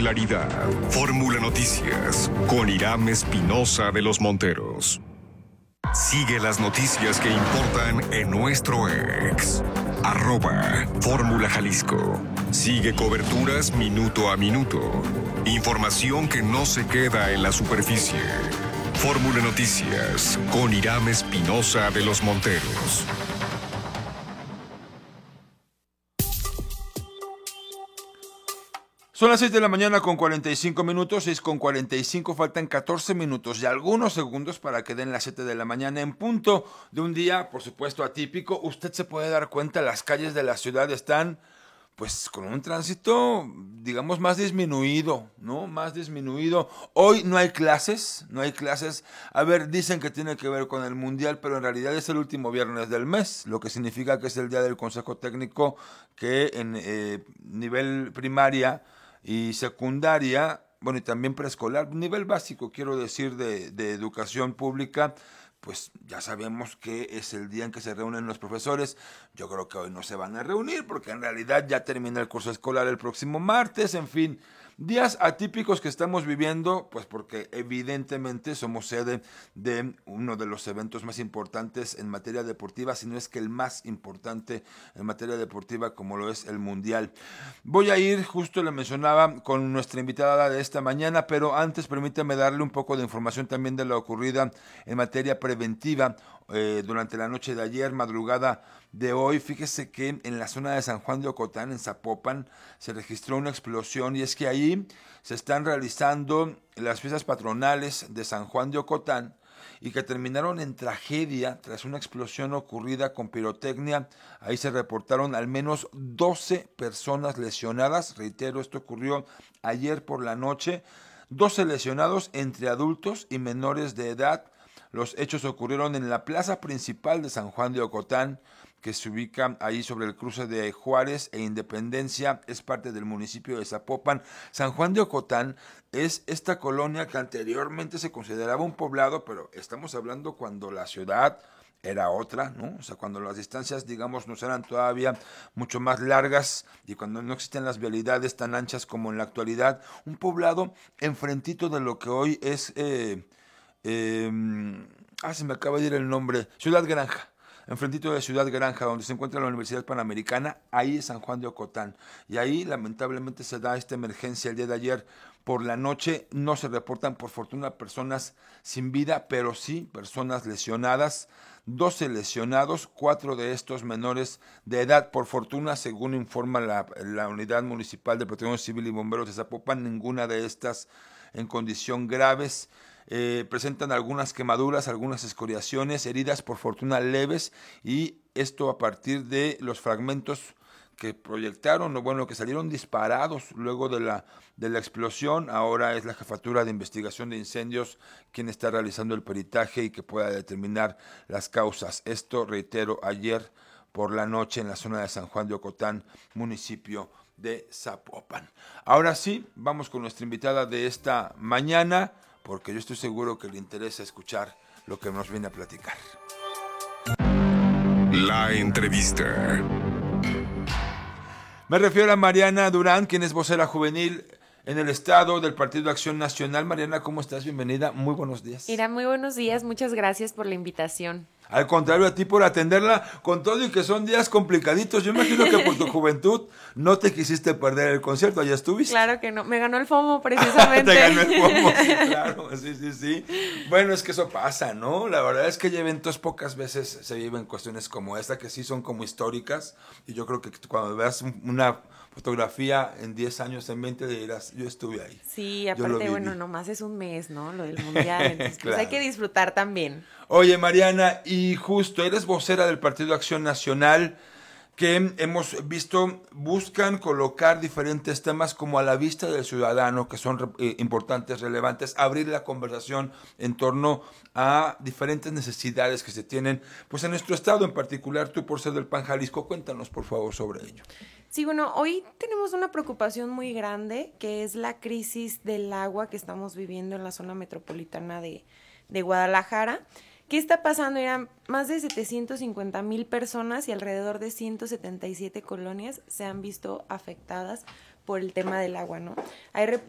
claridad. Fórmula Noticias con Irán Espinosa de los Monteros. Sigue las noticias que importan en nuestro ex. @Fórmula Jalisco. Sigue coberturas minuto a minuto. Información que no se queda en la superficie. Fórmula Noticias con Irán Espinosa de los Monteros. Son las 6 de la mañana con 45 minutos, 6 con 45, faltan 14 minutos y algunos segundos para que den las 7 de la mañana en punto de un día, por supuesto, atípico. Usted se puede dar cuenta, las calles de la ciudad están, pues, con un tránsito, digamos, más disminuido, ¿no? Más disminuido. Hoy no hay clases. A ver, dicen que tiene que ver con el Mundial, pero en realidad es el último viernes del mes, lo que significa que es el día del Consejo Técnico que en nivel primaria y secundaria, bueno, y también preescolar, nivel básico, quiero decir, de educación pública, pues ya sabemos que es el día en que se reúnen los profesores. Yo creo que hoy no se van a reunir porque en realidad ya termina el curso escolar el próximo martes, en fin. Días atípicos que estamos viviendo, pues porque evidentemente somos sede de uno de los eventos más importantes en materia deportiva, si no es que el más importante en materia deportiva como lo es el Mundial. Voy a ir, justo le mencionaba, con nuestra invitada de esta mañana, pero antes permítame darle un poco de información también de lo ocurrida en materia preventiva durante la noche de ayer, madrugada de hoy. Fíjese que en la zona de San Juan de Ocotán, en Zapopan, se registró una explosión y es que ahí se están realizando las fiestas patronales de San Juan de Ocotán y que terminaron en tragedia tras una explosión ocurrida con pirotecnia. Ahí se reportaron al menos 12 personas lesionadas. Reitero, esto ocurrió ayer por la noche. 12 lesionados entre adultos y menores de edad. Los hechos ocurrieron en la plaza principal de San Juan de Ocotán, que se ubica ahí sobre el cruce de Juárez e Independencia, es parte del municipio de Zapopan. San Juan de Ocotán es esta colonia que anteriormente se consideraba un poblado, pero estamos hablando cuando la ciudad era otra, ¿no? O sea, cuando las distancias, digamos, nos eran todavía mucho más largas y cuando no existen las vialidades tan anchas como en la actualidad. Un poblado enfrentito de lo que hoy es... se me acaba de ir el nombre, Ciudad Granja, enfrentito de Ciudad Granja, donde se encuentra la Universidad Panamericana, ahí es San Juan de Ocotán, y ahí lamentablemente se da esta emergencia el día de ayer por la noche. No se reportan por fortuna personas sin vida, pero sí personas lesionadas, 12 lesionados, 4 de estos menores de edad, por fortuna, según informa la Unidad Municipal de Protección Civil y Bomberos de Zapopan, ninguna de estas en condición graves. Presentan algunas quemaduras, algunas escoriaciones, heridas por fortuna leves, y esto a partir de los fragmentos que proyectaron, o bueno, que salieron disparados luego de la explosión. Ahora es la Jefatura de Investigación de Incendios quien está realizando el peritaje y que pueda determinar las causas. Esto, reitero, ayer por la noche en la zona de San Juan de Ocotán, municipio de Zapopan. Ahora sí, vamos con nuestra invitada de esta mañana, porque yo estoy seguro que le interesa escuchar lo que nos viene a platicar. La entrevista. Me refiero a Mariana Durán, quien es vocera juvenil en el estado del Partido Acción Nacional. Mariana, ¿cómo estás? Bienvenida, muy buenos días. Mira, muy buenos días, muchas gracias por la invitación. Al contrario, a ti por atenderla, con todo y que son días complicaditos. Yo imagino que por tu juventud no te quisiste perder el concierto, ¿ya estuviste? Claro que no, me ganó el FOMO precisamente. Te ganó el FOMO, sí, claro, sí. Bueno, es que eso pasa, ¿no? La verdad es que hay eventos, pocas veces se viven cuestiones como esta, que sí son como históricas, y yo creo que cuando veas una fotografía en 10 años, en 20, dirás, yo estuve ahí. Sí, aparte, bueno, nomás es un mes, ¿no? Lo del Mundial, entonces claro. Pues hay que disfrutar también. Oye, Mariana, y justo, eres vocera del Partido Acción Nacional, que hemos visto, buscan colocar diferentes temas como a la vista del ciudadano, que son importantes, relevantes, abrir la conversación en torno a diferentes necesidades que se tienen, pues en nuestro estado, en particular tú por ser del PAN Jalisco. Cuéntanos, por favor, sobre ello. Sí, bueno, hoy tenemos una preocupación muy grande, que es la crisis del agua que estamos viviendo en la zona metropolitana de Guadalajara. ¿Qué está pasando? Eran más de 750,000 personas y alrededor de 177 colonias se han visto afectadas por el tema del agua, ¿no? Hay